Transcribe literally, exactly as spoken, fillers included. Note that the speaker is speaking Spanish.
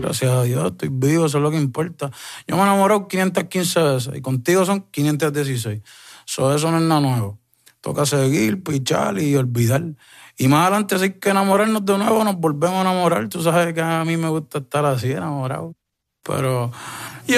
gracias a Dios, estoy vivo, eso es lo que importa. Yo me he enamorado quinientas quince veces y contigo son quinientas dieciséis. So, eso no es nada nuevo. Toca seguir, pichar y olvidar. Y más adelante, si hay que enamorarnos de nuevo, nos volvemos a enamorar. Tú sabes que a mí me gusta estar así, enamorado. Pero